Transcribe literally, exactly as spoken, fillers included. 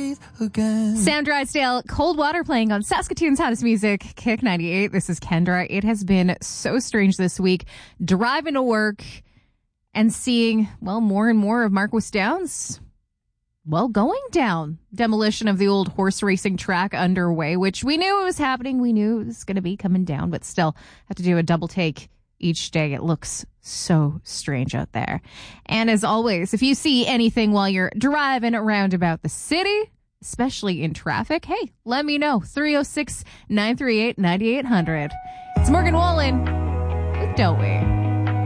breathe again. Sam Drysdale, Cold Water playing on Saskatoon's hottest music, Kick ninety-eight. This is Kendra. It has been so strange this week, driving to work and seeing, well, more and more of Marquis Downs, well, going down. Demolition of the old horse racing track underway, which we knew it was happening. We knew it was going to be coming down, but still have to do a double take each day. It looks so strange out there. And as always, if you see anything while you're driving around about the city, especially in traffic, hey, let me know. three oh six, nine three eight, nine eight hundred. It's Morgan Wallen with Don't We?